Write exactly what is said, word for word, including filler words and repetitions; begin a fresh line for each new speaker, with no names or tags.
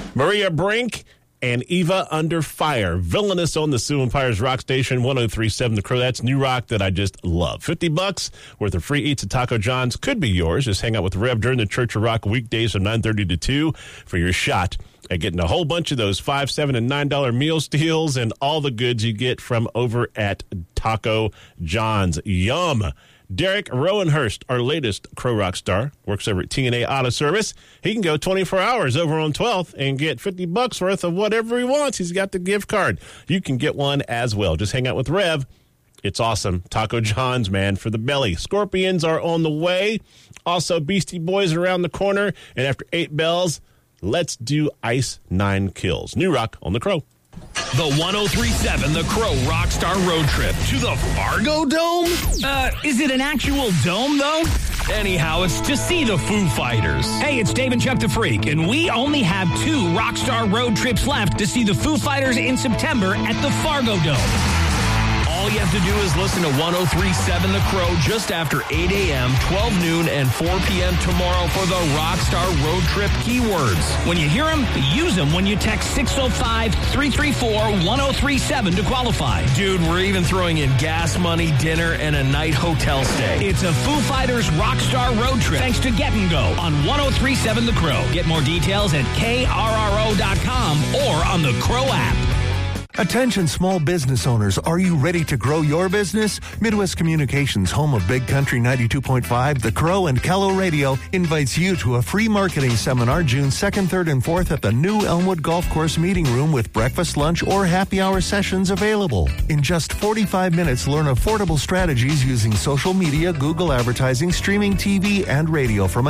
Maria Brink and Eva Under Fire. Villainous on the Sioux Empires Rock Station, one oh three point seven The Crow. That's new rock that I just love. fifty bucks worth of free eats at Taco John's could be yours. Just hang out with Rev during the Church of Rock weekdays from nine thirty to two for your shot at getting a whole bunch of those five, seven, and nine dollar meal steals and all the goods you get from over at Taco John's. Yum! Derek Rowenhurst, our latest Crow Rock star, works over at T N A Auto Service. He can go twenty-four hours over on twelfth and get fifty bucks worth of whatever he wants. He's got the gift card. You can get one as well. Just hang out with Rev. It's awesome. Taco John's, man, for the belly. Scorpions are on the way. Also, Beastie Boys around the corner. And after eight bells, let's do Ice Nine Kills. New rock on the Crow.
The one oh three point seven The Crow Rockstar Road Trip to the Fargo Dome?
Uh, is it an actual dome, though?
Anyhow, it's to see the Foo Fighters.
Hey, it's Dave and Chuck the Freak, and we only have two Rockstar Road Trips left to see the Foo Fighters in September at the Fargo Dome.
All you have to do is listen to one oh three point seven The Crow just after eight a.m., twelve noon, and four p.m. tomorrow for the Rockstar Road Trip keywords.
When you hear them, use them when you text six oh five, three three four, one oh three seven to qualify.
Dude, we're even throwing in gas money, dinner, and a night hotel stay.
It's a Foo Fighters Rockstar Road Trip thanks to Get and Go on one oh three point seven The Crow. Get more details at K R R O dot com or on the Crow app.
Attention small business owners, are you ready to grow your business? Midwest Communications, home of Big Country ninety-two point five, The Crow, and Callow Radio, invites you to a free marketing seminar June second, third, and fourth at the new Elmwood Golf Course Meeting Room with breakfast, lunch, or happy hour sessions available. In just forty-five minutes, learn affordable strategies using social media, Google advertising, streaming T V, and radio from